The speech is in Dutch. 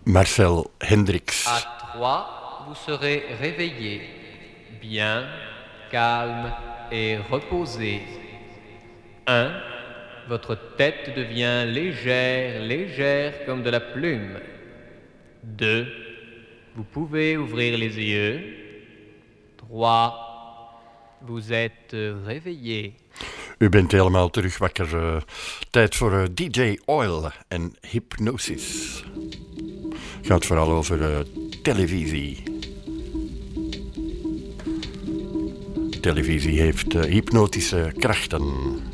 Marcel Hendricks. À 3, vous serez réveillé, bien, calme et reposé. 1, votre tête devient légère, légère comme de la plume. 2, vous pouvez ouvrir les yeux. 3, vous êtes réveillé. U bent helemaal terug wakker. Tijd voor DJ Oil en hypnosis. Gaat vooral over televisie. Televisie heeft hypnotische krachten.